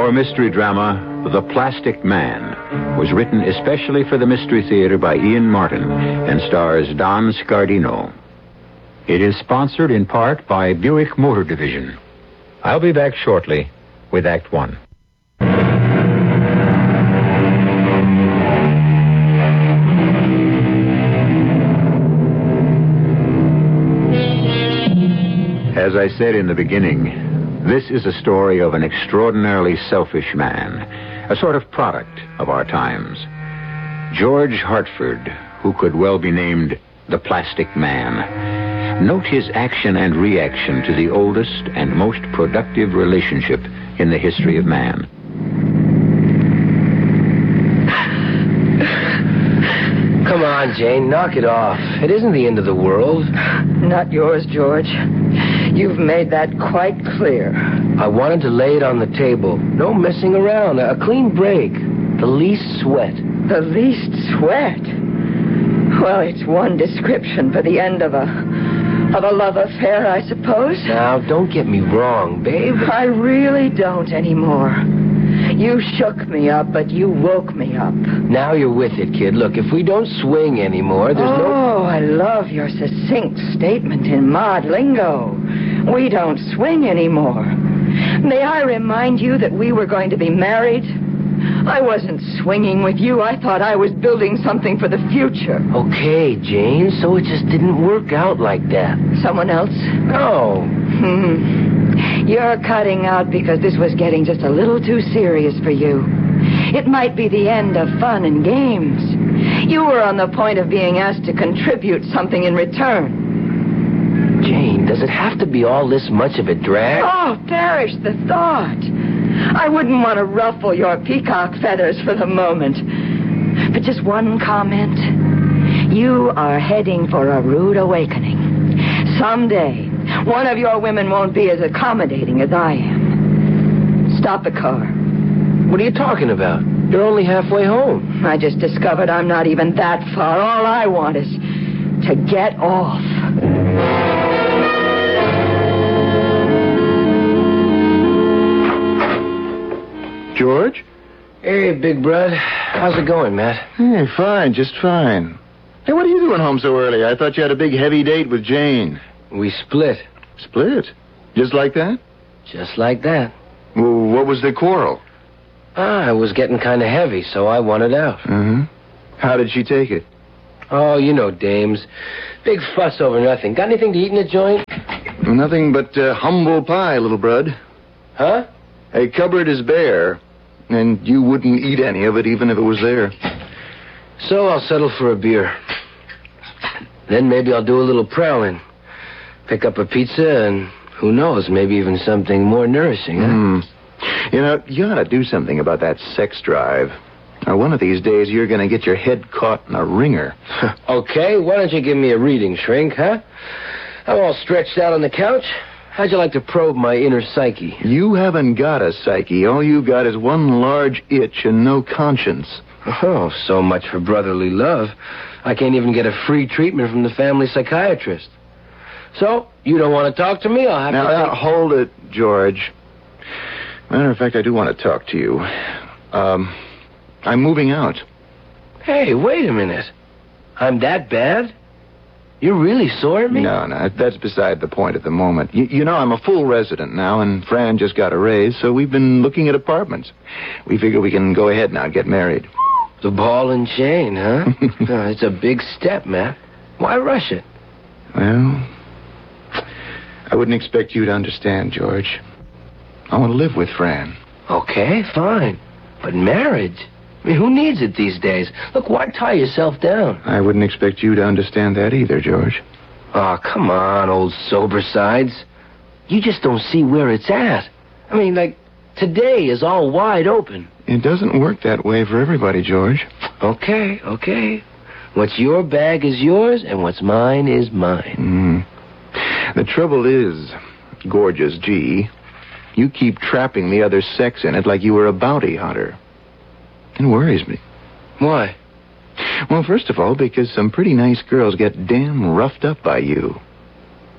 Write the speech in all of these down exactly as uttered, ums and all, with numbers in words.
Our mystery drama, The Plastic Man, was written especially for the Mystery Theater by Ian Martin and stars Don Scardino. It is sponsored in part by Buick Motor Division. I'll be back shortly with Act One. As I said in the beginning, this is a story of an extraordinarily selfish man, a sort of product of our times. George Hartford, who could well be named the Plastic Man. Note his action and reaction to the oldest and most productive relationship in the history of man. Come on, Jane, knock it off. It isn't the end of the world. Not yours, George. You've made that quite clear. I wanted to lay it on the table. No messing around. A clean break. The least sweat. The least sweat? Well, it's one description for the end of a... of a love affair, I suppose. Now, don't get me wrong, babe. I really don't anymore. You shook me up, but you woke me up. Now you're with it, kid. Look, if we don't swing anymore, there's oh, no... Oh, I love your succinct statement in mod lingo. We don't swing anymore. May I remind you that we were going to be married? I wasn't swinging with you. I thought I was building something for the future. Okay, Jane, so it just didn't work out like that. Someone else? No. Hmm. You're cutting out because this was getting just a little too serious for you. It might be the end of fun and games. You were on the point of being asked to contribute something in return. Jane, does it have to be all this much of a drag? Oh, perish the thought. I wouldn't want to ruffle your peacock feathers for the moment. But just one comment. You are heading for a rude awakening. Someday, one of your women won't be as accommodating as I am. Stop the car. What are you talking about? You're only halfway home. I just discovered I'm not even that far. All I want is to get off. George? Hey, big bud. How's it going, Matt? Hey, fine, just fine. Hey, what are you doing home so early? I thought you had a big heavy date with Jane. We split. Split? Just like that? Just like that. Well, what was the quarrel? Ah, it was getting kind of heavy, so I wanted out. Mm-hmm. How did she take it? Oh, you know dames. Big fuss over nothing. Got anything to eat in the joint? Nothing but uh, humble pie, little bud. Huh? A cupboard is bare, and you wouldn't eat any of it even if it was there. So I'll settle for a beer. Then maybe I'll do a little prowling. Pick up a pizza and, who knows, maybe even something more nourishing, huh? Mm. You know, you ought to do something about that sex drive. Now, one of these days, you're going to get your head caught in a ringer. Okay, why don't you give me a reading, Shrink, huh? I'm all stretched out on the couch. How'd you like to probe my inner psyche? You haven't got a psyche. All you've got is one large itch and no conscience. Oh, so much for brotherly love. I can't even get a free treatment from the family psychiatrist. So, you don't want to talk to me? I'll have now, to... Now, hold it, George. Matter of fact, I do want to talk to you. Um, I'm moving out. Hey, wait a minute. I'm that bad? You're really sore at me? No, no, that's beside the point at the moment. You, you know, I'm a full resident now, and Fran just got a raise, so we've been looking at apartments. We figure we can go ahead now and get married. The ball and chain, huh? Oh, it's a big step, Matt. Why rush it? Well, I wouldn't expect you to understand, George. I want to live with Fran. Okay, fine. But marriage? I mean, who needs it these days? Look, why tie yourself down? I wouldn't expect you to understand that either, George. Oh, come on, old sober sides. You just don't see where it's at. I mean, like, today is all wide open. It doesn't work that way for everybody, George. Okay, okay. What's your bag is yours, and what's mine is mine. Mm. The trouble is, gorgeous G, you keep trapping the other sex in it like you were a bounty hunter. It worries me. Why? Well, first of all, because some pretty nice girls get damn roughed up by you.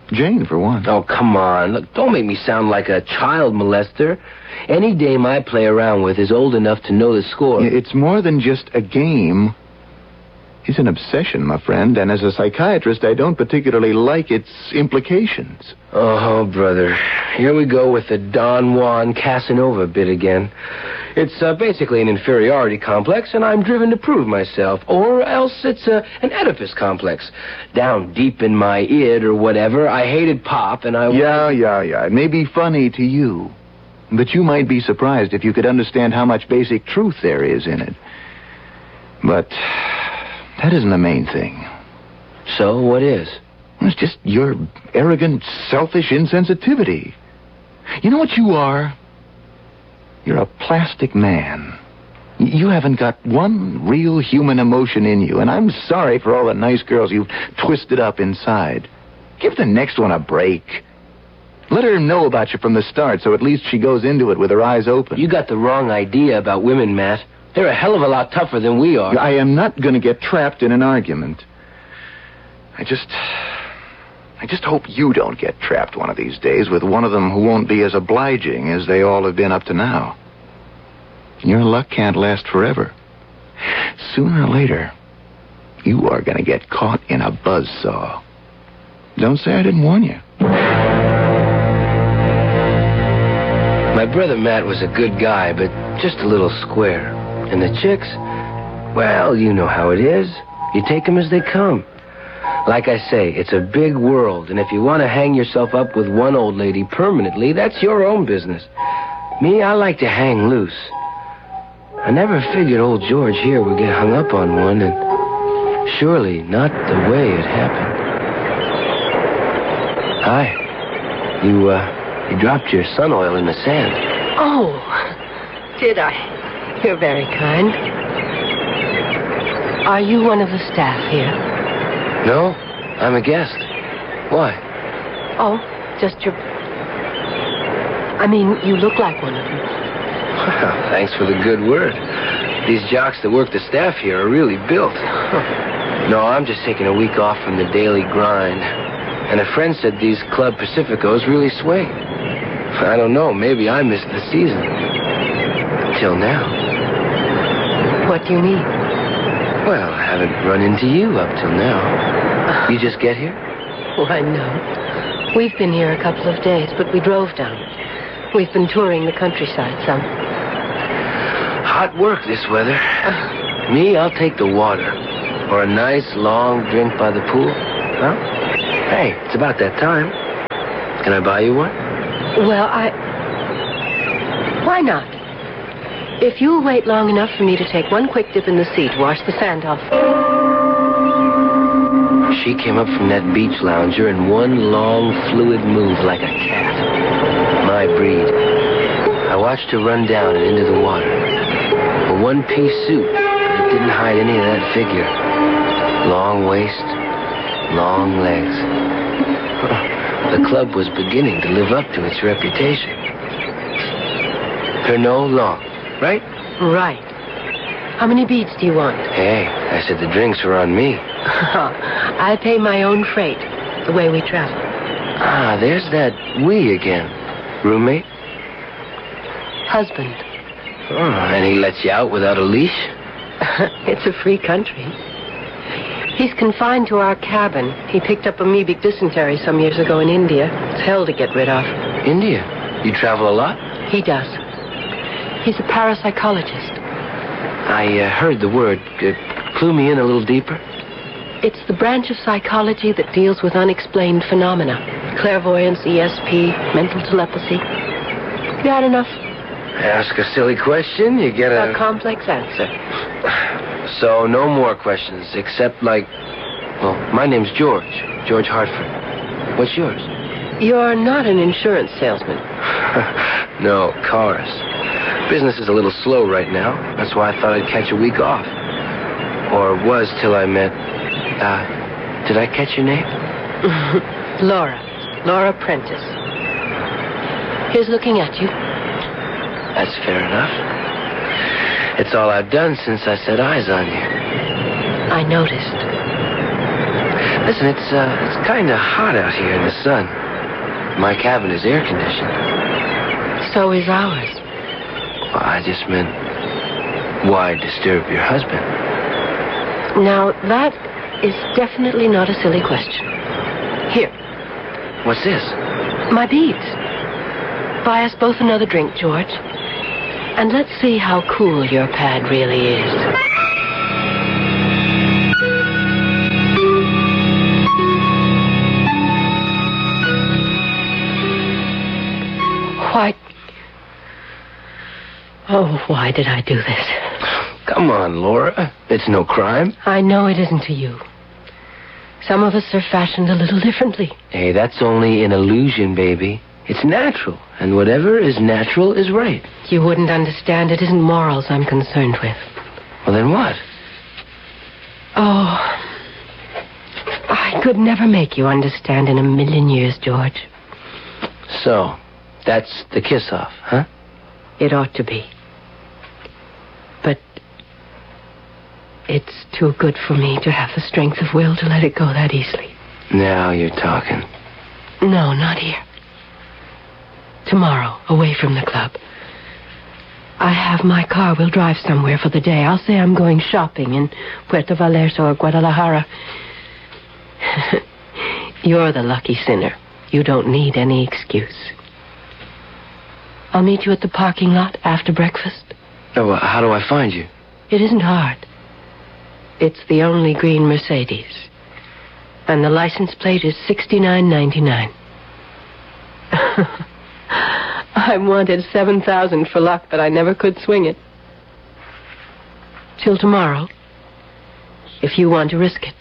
Jane, for one. Oh, come on. Look, don't make me sound like a child molester. Any dame I play around with is old enough to know the score. It's more than just a game. It's an obsession, my friend, and as a psychiatrist, I don't particularly like its implications. Oh, brother. Here we go with the Don Juan Casanova bit again. It's uh, basically an inferiority complex, and I'm driven to prove myself. Or else it's uh, an Oedipus complex. Down deep in my id or whatever, I hated Pop, and I... Yeah, yeah, yeah. It may be funny to you, but you might be surprised if you could understand how much basic truth there is in it. But that isn't the main thing. So, what is? It's just your arrogant, selfish insensitivity. You know what you are? You're a plastic man. You haven't got one real human emotion in you, and I'm sorry for all the nice girls you've twisted up inside. Give the next one a break. Let her know about you from the start, so at least she goes into it with her eyes open. You got the wrong idea about women, Matt. They're a hell of a lot tougher than we are. I am not going to get trapped in an argument. I just... I just hope you don't get trapped one of these days with one of them who won't be as obliging as they all have been up to now. Your luck can't last forever. Sooner or later, you are going to get caught in a buzzsaw. Don't say I didn't warn you. My brother Matt was a good guy, but just a little square. And the chicks, well, you know how it is. You take them as they come. Like I say, it's a big world, and if you want to hang yourself up with one old lady permanently, that's your own business. Me, I like to hang loose. I never figured old George here would get hung up on one, and surely not the way it happened. Hi. You, uh, you dropped your sun oil in the sand. Oh, did I? You're very kind. Are you one of the staff here? No, I'm a guest. Why? Oh, just your... I mean, you look like one of them. Well, thanks for the good word. These jocks that work the staff here are really built. No, I'm just taking a week off from the daily grind. And a friend said these Club Pacificos really swing. I don't know, maybe I missed the season. Till now. What do you mean? Well, I haven't run into you up till now. You just get here? Why, no. We've been here a couple of days, but we drove down. We've been touring the countryside some. Hot work this weather. Me, I'll take the water. Or a nice, long drink by the pool. Huh? Hey, it's about that time. Can I buy you one? Well, I... Why not? If you'll wait long enough for me to take one quick dip in the sea to wash the sand off. She came up from that beach lounger in one long, fluid move like a cat. My breed. I watched her run down and into the water. A one-piece suit, but it didn't hide any of that figure. Long waist, long legs. The club was beginning to live up to its reputation. Pernod long. Right? Right. How many beads do you want? Hey, I said the drinks were on me. I pay my own freight, the way we travel. Ah, there's that we again. Roommate? Husband. Oh, and he lets you out without a leash? It's a free country. He's confined to our cabin. He picked up amoebic dysentery some years ago in India. It's hell to get rid of. India? You travel a lot? He does. He's a parapsychologist. I uh, heard the word. Uh, clue me in a little deeper. It's the branch of psychology that deals with unexplained phenomena. Clairvoyance, E S P, mental telepathy. You had enough? Ask a silly question, you get a... A complex answer. So, no more questions, except like... Well, my name's George. George Hartford. What's yours? You're not an insurance salesman. No, cars. Business is a little slow right now. That's why I thought I'd catch a week off. Or was till I met... Uh, did I catch your name? Laura. Laura Prentice. Here's looking at you. That's fair enough. It's all I've done since I set eyes on you. I noticed. Listen, it's, uh, it's kind of hot out here in the sun. My cabin is air conditioned. So is ours. Well, I just meant, why disturb your husband? Now, that is definitely not a silly question. Here, What's this? my beads. Buy us both another drink, George. And let's see how cool your pad really is. Why... Oh, why did I do this? Come on, Laura. It's no crime. I know it isn't to you. Some of us are fashioned a little differently. Hey, that's only an illusion, baby. It's natural, and whatever is natural is right. You wouldn't understand. It isn't morals I'm concerned with. Well, then what? Oh, I could never make you understand in a million years, George. So, that's the kiss-off, huh? It ought to be. But it's too good for me to have the strength of will to let it go that easily. Now you're talking. No, not here. Tomorrow, away from the club. I have my car. We'll drive somewhere for the day. I'll say I'm going shopping in Puerto Vallarta or Guadalajara. You're the lucky sinner. You don't need any excuse. I'll meet you at the parking lot after breakfast. Oh, uh, how do I find you? It isn't hard. It's the only green Mercedes. And the license plate is sixty-nine ninety-nine. I wanted seven thousand for luck, but I never could swing it. Till tomorrow, if you want to risk it.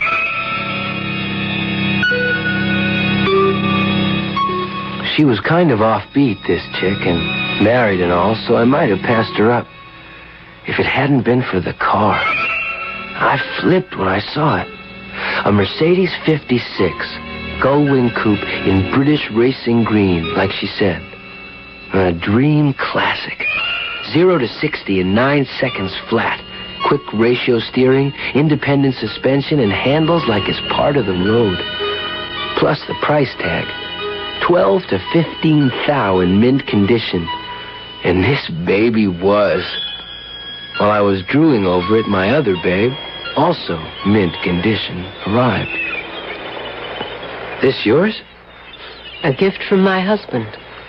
She was kind of offbeat, this chick, and married and all, so I might have passed her up. If it hadn't been for the car. I flipped when I saw it. A Mercedes fifty-six, gull-wing coupe in British racing green, like she said. A dream classic. Zero to sixty in nine seconds flat. Quick ratio steering, independent suspension, and handles like it's part of the road. Plus the price tag. Twelve to fifteen thou in mint condition. And this baby was. While I was drooling over it, my other babe, also mint condition, arrived. This yours? A gift from my husband.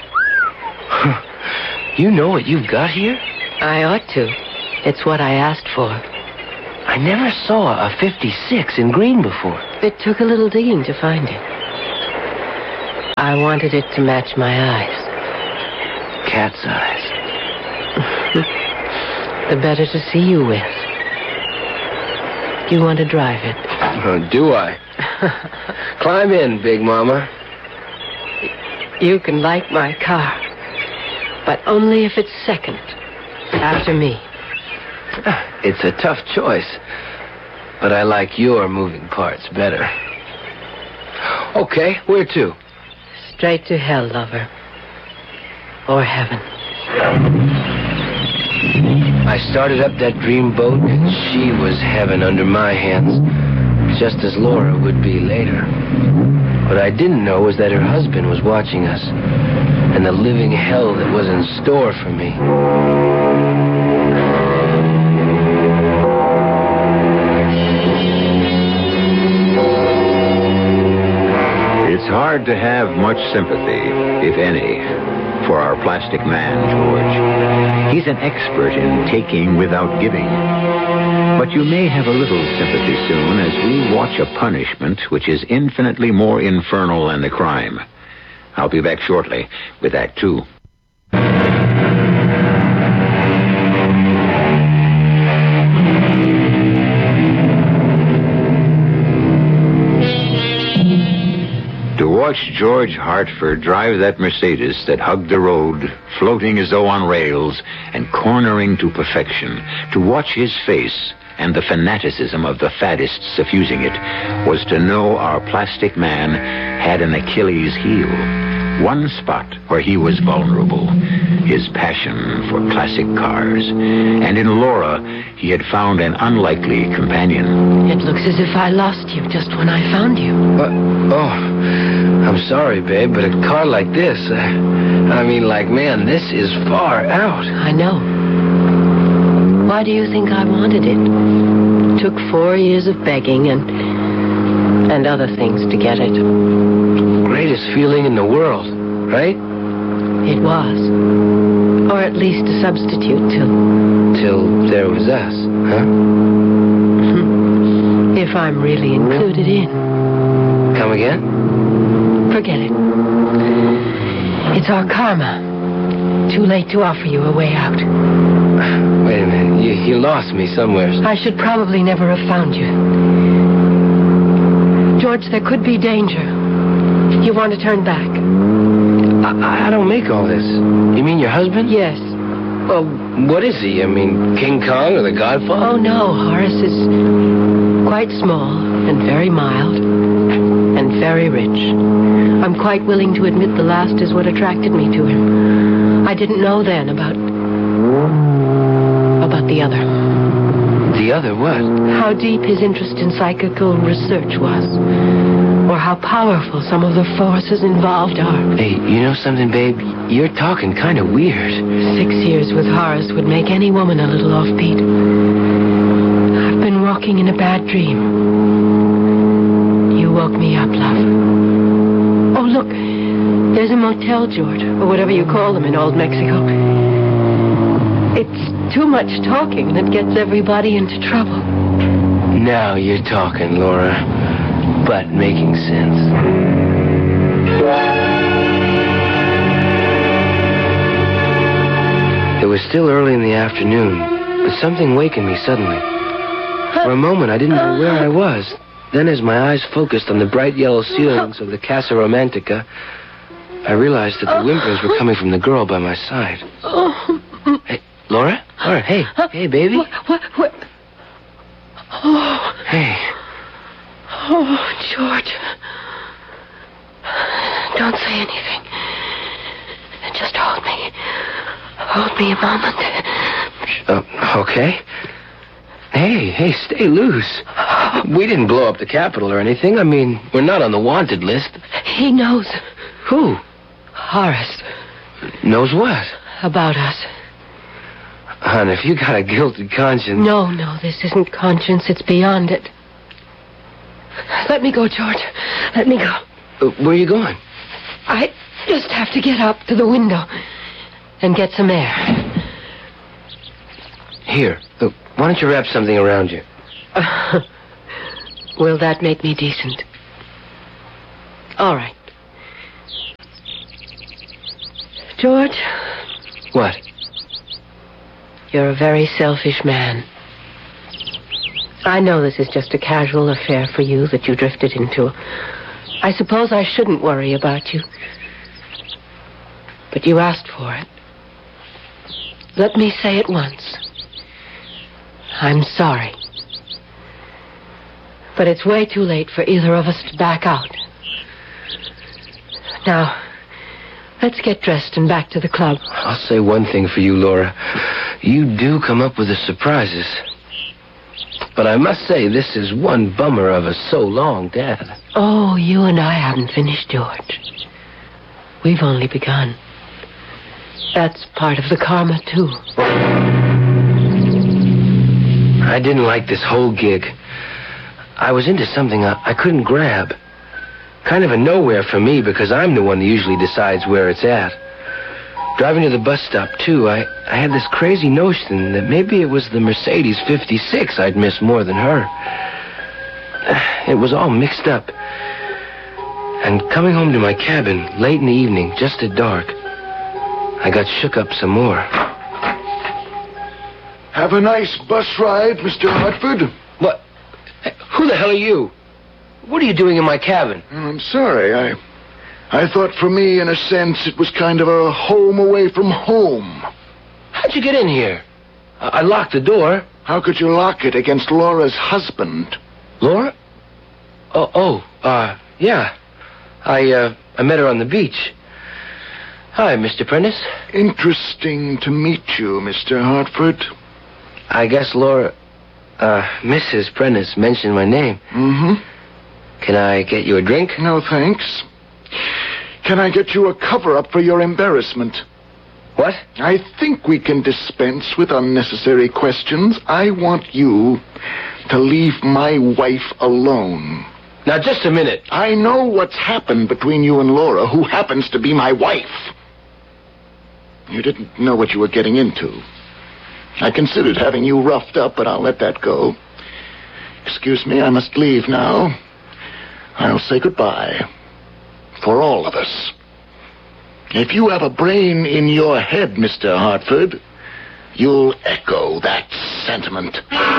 You know what you've got here? I ought to. It's what I asked for. I never saw a fifty-six in green before. It took a little digging to find it. I wanted it to match my eyes. Cat's eyes. The better to see you with. You want to drive it? Oh, do I? Climb in, Big Mama. You can like my car, but only if it's second, after me. It's a tough choice, but I like your moving parts better. Okay, where to? Straight to hell, lover. Or heaven. I started up that dream boat, and she was heaven under my hands, just as Laura would be later. What I didn't know was that her husband was watching us, and the living hell that was in store for me. It's hard to have much sympathy, if any, for our plastic man, George. He's an expert in taking without giving. But you may have a little sympathy soon as we watch a punishment which is infinitely more infernal than the crime. I'll be back shortly with Act Two. To watch George Hartford drive that Mercedes that hugged the road, floating as though on rails and cornering to perfection, to watch his face and the fanaticism of the faddists suffusing it, was to know our plastic man had an Achilles heel. One spot where he was vulnerable, his his passion for classic cars. And in Laura, he had found an unlikely companion. It looks as if I lost you just when I found you. What? Oh, I'm sorry, babe, but a car like this, uh, I mean, like, man, this is far out. I know. Why do you think I wanted it? Took four years of begging and and other things to get it. Greatest feeling in the world, right? It was. Or at least a substitute till... Till there was us, huh? If I'm really included in. Come again? Forget it. It's our karma. Too late to offer you a way out. Wait a minute. You, you lost me somewhere. I should probably never have found you. George, there could be danger. You want to turn back? I, I don't make all this. You mean your husband? Yes. Well, what is he? I mean, King Kong or the Godfather? Oh, no. Horace is quite small and very mild and very rich. I'm quite willing to admit the last is what attracted me to him. I didn't know then about... about the other. The other what? How deep his interest in psychical research was. Or how powerful some of the forces involved are. Hey, you know something, babe? You're talking kind of weird. Six years with Horace would make any woman a little offbeat. I've been walking in a bad dream. You woke me up, love. Oh, look. There's a motel, George, or whatever you call them in old Mexico. It's too much talking that gets everybody into trouble. Now you're talking, Laura. But making sense. It was still early in the afternoon, but something wakened me suddenly. For a moment, I didn't know where I was. Then, as my eyes focused on the bright yellow ceilings of the Casa Romantica, I realized that the whimpers were coming from the girl by my side. Hey, Laura? Laura, hey. Hey, baby. What? What? what? Oh. Hey. Oh, George. Don't say anything. Just hold me. Hold me a moment. Uh, okay. Hey, hey, stay loose. We didn't blow up the Capitol or anything. I mean, we're not on the wanted list. He knows. Who? Horace. Knows what? About us. Hon, if you got a guilty conscience... No, no, this isn't conscience. It's beyond it. Let me go, George. Let me go. Uh, where are you going? I just have to get up to the window and get some air. Here. Uh, why don't you wrap something around you? Uh, will that make me decent? All right. George? What? You're a very selfish man. I know this is just a casual affair for you that you drifted into. I suppose I shouldn't worry about you. But you asked for it. Let me say it once. I'm sorry. But it's way too late for either of us to back out. Now, let's get dressed and back to the club. I'll say one thing for you, Laura. You do come up with the surprises. But I must say, this is one bummer of a so long, Dad. Oh, you and I haven't finished, George. We've only begun. That's part of the karma, too. I didn't like this whole gig. I was into something I, I couldn't grab. Kind of a nowhere for me, because I'm the one that usually decides where it's at. Driving to the bus stop, too, I, I had this crazy notion that maybe it was the Mercedes fifty-six I'd miss more than her. It was all mixed up. And coming home to my cabin late in the evening, just at dark, I got shook up some more. Have a nice bus ride, Mister Hartford. What? Who the hell are you? What are you doing in my cabin? I'm sorry. I I thought for me, in a sense, it was kind of a home away from home. How'd you get in here? I, I locked the door. How could you lock it against Laura's husband? Laura? Oh, oh, uh, yeah. I, uh, I met her on the beach. Hi, Mister Prentice. Interesting to meet you, Mister Hartford. I guess Laura, uh, Missus Prentice mentioned my name. Mm-hmm. Can I get you a drink? No, thanks. Can I get you a cover-up for your embarrassment? What? I think we can dispense with unnecessary questions. I want you to leave my wife alone. Now, just a minute. I know what's happened between you and Laura, who happens to be my wife. You didn't know what you were getting into. I considered having you roughed up, but I'll let that go. Excuse me, I must leave now. I'll say goodbye. For all of us. If you have a brain in your head, Mister Hartford, you'll echo that sentiment.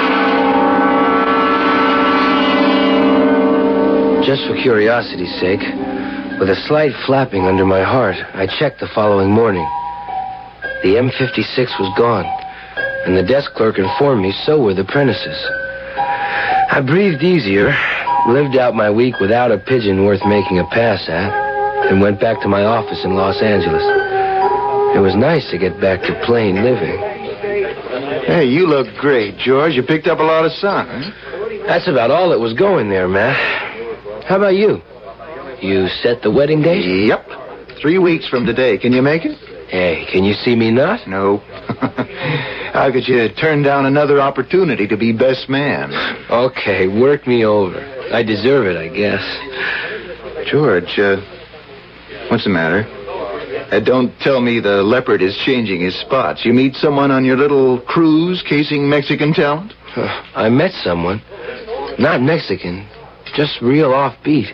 Just for curiosity's sake, with a slight flapping under my heart, I checked the following morning. The M fifty-six was gone, and the desk clerk informed me so were the Prentices. I breathed easier, lived out my week without a pigeon worth making a pass at, and went back to my office in Los Angeles. It was nice to get back to plain living. Hey, you look great, George. You picked up a lot of sun, huh? That's about all that was going there, Matt. How about you? You set the wedding date? Yep. Three weeks from today. Can you make it? Hey, can you see me not? No. How could you turn down another opportunity to be best man? Okay, work me over. I deserve it, I guess. George, uh, what's the matter? Uh, don't tell me the leopard is changing his spots. You meet someone on your little cruise casing Mexican talent? Uh, I met someone. Not Mexican. Just real offbeat.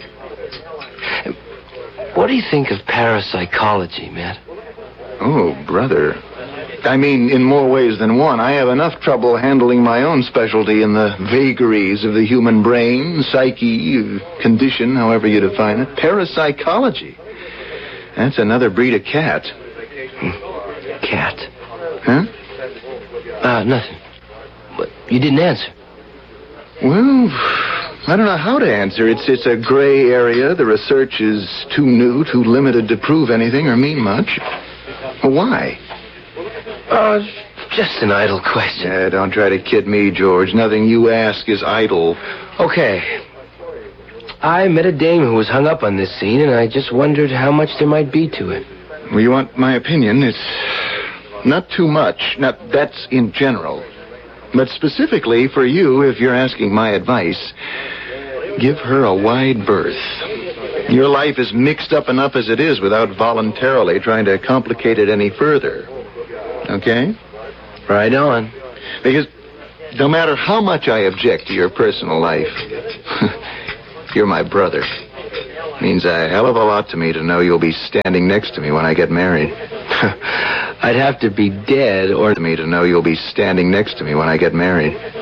What do you think of parapsychology, Matt? Oh, brother. I mean, in more ways than one. I have enough trouble handling my own specialty in the vagaries of the human brain, psyche, condition, however you define it. Parapsychology. That's another breed of cat. Cat? Huh? Uh, nothing. But you didn't answer. Well, I don't know how to answer. It's it's a gray area. The research is too new, too limited to prove anything or mean much. Well, why? Uh, just an idle question. Yeah, don't try to kid me, George. Nothing you ask is idle. Okay. I met a dame who was hung up on this scene, and I just wondered how much there might be to it. Well, you want my opinion? It's not too much. Now, that's in general. But specifically for you, if you're asking my advice, give her a wide berth. Your life is mixed up enough as it is without voluntarily trying to complicate it any further. Okay? Right on. Because no matter how much I object to your personal life, you're my brother. It means a hell of a lot to me to know you'll be standing next to me when I get married. I'd have to be dead or... me to know you'll be standing next to me when I get married.